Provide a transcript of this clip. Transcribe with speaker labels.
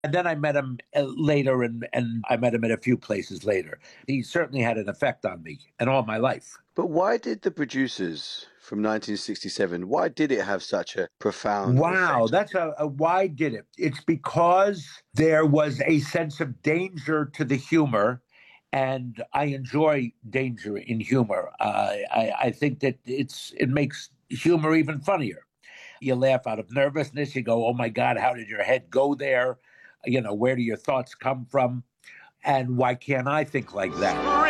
Speaker 1: And then I met him later, and I met him at a few places later. He certainly had an effect on me and all my life.
Speaker 2: But why did the producers from 1967, why did it have such a profound
Speaker 1: Wow,
Speaker 2: effect on
Speaker 1: that's
Speaker 2: you?
Speaker 1: a why did it? It's because there was a sense of danger to the humor, and I enjoy danger in humor. I think that it makes humor even funnier. You laugh out of nervousness. You go, "Oh my God, how did your head go there? Where do your thoughts come from? And why can't I think like that?"